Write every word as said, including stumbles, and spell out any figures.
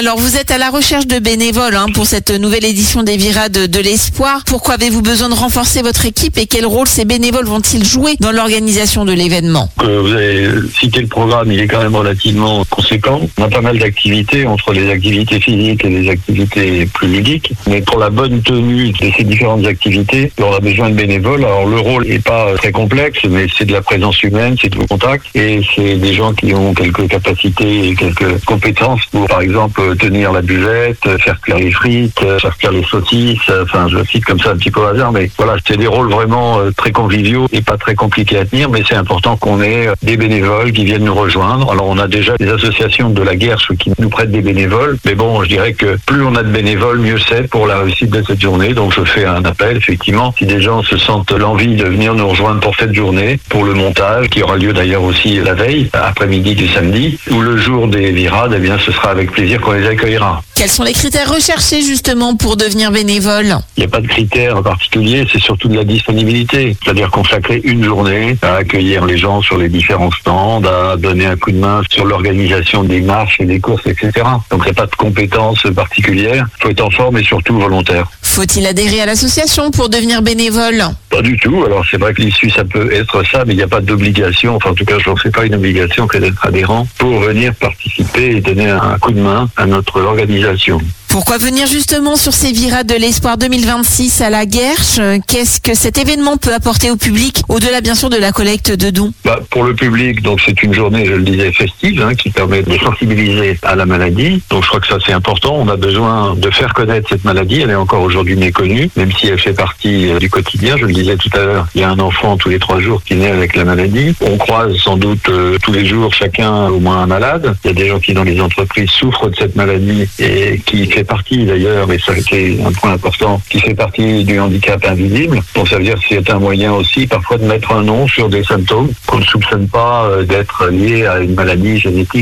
Alors vous êtes à la recherche de bénévoles hein, pour cette nouvelle édition des Virades de, de l'Espoir. Pourquoi avez-vous besoin de renforcer votre équipe et quel rôle ces bénévoles vont-ils jouer dans l'organisation de l'événement? euh, Vous avez cité le programme, il est quand même relativement conséquent. On a pas mal d'activités entre les activités physiques et les activités plus ludiques. Mais pour la bonne tenue de ces différentes activités, on a besoin de bénévoles. Alors le rôle n'est pas très complexe, mais c'est de la présence humaine, c'est du contact et c'est des gens qui ont quelques capacités et quelques compétences pour, par exemple, tenir la buvette, faire cuire les frites, faire cuire les saucisses, enfin je cite comme ça un petit peu au hasard, mais voilà, c'est des rôles vraiment très conviviaux et pas très compliqués à tenir, mais c'est important qu'on ait des bénévoles qui viennent nous rejoindre. Alors on a déjà des associations de la Guerche qui nous prêtent des bénévoles, mais bon, je dirais que plus on a de bénévoles, mieux c'est pour la réussite de cette journée. Donc je fais un appel, effectivement, si des gens se sentent l'envie de venir nous rejoindre pour cette journée, pour le montage, qui aura lieu d'ailleurs aussi la veille, après-midi du samedi, ou le jour des virades, eh bien ce sera avec plaisir qu'on les accueillera. Quels sont les critères recherchés justement pour devenir bénévole? Il n'y a pas de critères en particulier, c'est surtout de la disponibilité. C'est-à-dire consacrer une journée à accueillir les gens sur les différents stands, à donner un coup de main sur l'organisation des marches et des courses, et cetera. Donc il n'y a pas de compétences particulières. Il faut être en forme et surtout volontaire. Faut-il adhérer à l'association pour devenir bénévole? Pas du tout. Alors c'est vrai que l'issue ça peut être ça, mais il n'y a pas d'obligation. Enfin en tout cas je n'en fais pas une obligation que d'être adhérent pour venir participer et donner un coup de main à notre organisation. Pourquoi venir justement sur ces Virades de l'Espoir deux mille vingt-six à la Guerche? Qu'est-ce que cet événement peut apporter au public, au-delà bien sûr de la collecte de dons? Bah, pour le public, donc c'est une journée, je le disais, festive, hein, qui permet de sensibiliser à la maladie. Donc je crois que ça c'est important. On a besoin de faire connaître cette maladie. Elle est encore aujourd'hui méconnue, même si elle fait partie euh, du quotidien. Je le disais tout à l'heure, il y a un enfant tous les trois jours qui naît avec la maladie. On croise sans doute euh, tous les jours chacun au moins un malade. Il y a des gens qui dans les entreprises souffrent de cette maladie et qui fait partie d'ailleurs, et ça c'est un point important, qui fait partie du handicap invisible. Donc ça veut dire que c'est un moyen aussi parfois de mettre un nom sur des symptômes qu'on ne soupçonne pas d'être liés à une maladie génétique.